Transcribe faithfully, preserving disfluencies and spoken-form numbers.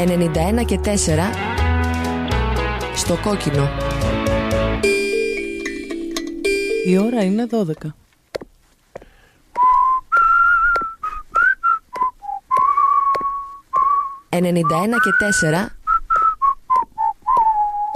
ενενήντα ένα και τέσσερα στο κόκκινο. Η ώρα είναι δώδεκα. ενενήντα ένα και τέσσερα